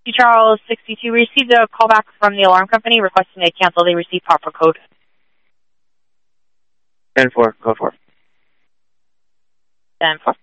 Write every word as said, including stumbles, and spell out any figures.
Charles sixty-two, we received a call back from the alarm company requesting they cancel. They received proper code. ten four, code four. ten four.